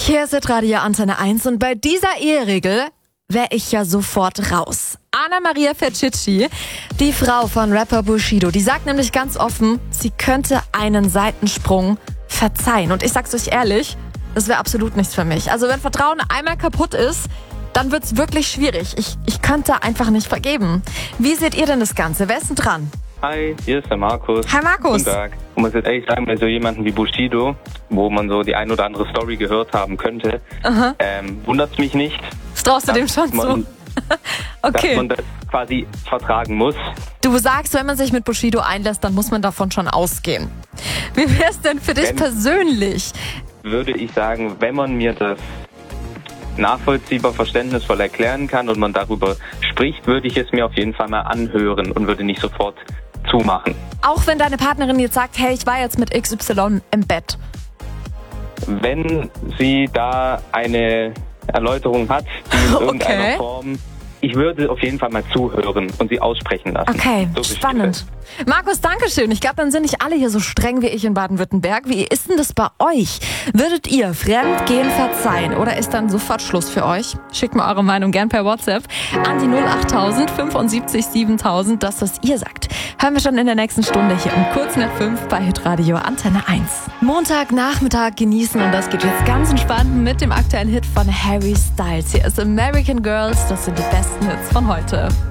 Hier ist Radio Antenne 1 und bei dieser Eheregel wäre ich ja sofort raus. Anna-Maria Ferchicci, die Frau von Rapper Bushido, die sagt nämlich ganz offen, sie könnte einen Seitensprung verzeihen. Und ich sag's euch ehrlich, das wäre absolut nichts für mich. Also wenn Vertrauen einmal kaputt ist, dann wird's wirklich schwierig. Ich könnte einfach nicht vergeben. Wie seht ihr denn das Ganze? Wer ist denn dran? Hi, hier ist der Markus. Hi Markus. Guten Tag. Ich muss jetzt ehrlich sagen, bei so jemanden wie Bushido, wo man so die ein oder andere Story gehört haben könnte, wundert es mich nicht. Das traust du dem schon zu? Okay. Dass man das quasi vertragen muss. Du sagst, wenn man sich mit Bushido einlässt, dann muss man davon schon ausgehen. Wie wäre es denn für dich persönlich? Würde ich sagen, wenn man mir das nachvollziehbar, verständnisvoll erklären kann und man darüber spricht, würde ich es mir auf jeden Fall mal anhören und würde nicht sofort zumachen. Auch wenn deine Partnerin jetzt sagt, hey, ich war jetzt mit XY im Bett. Wenn sie da eine Erläuterung hat, die in irgendeiner Form, ich würde auf jeden Fall mal zuhören und sie aussprechen lassen. Okay, so spannend. Markus, dankeschön. Ich glaube, dann sind nicht alle hier so streng wie ich in Baden-Württemberg. Wie ist denn das bei euch? Würdet ihr Fremdgehen verzeihen oder ist dann sofort Schluss für euch? Schickt mir eure Meinung gern per WhatsApp an die 08000 75 7000. Das, was ihr sagt, hören wir schon in der nächsten Stunde hier um kurz nach 5 bei Hitradio Antenne 1. Montagnachmittag genießen und das geht jetzt ganz entspannt mit dem aktuellen Hit von Harry Styles. Hier ist American Girls. Das sind die besten Hits von heute.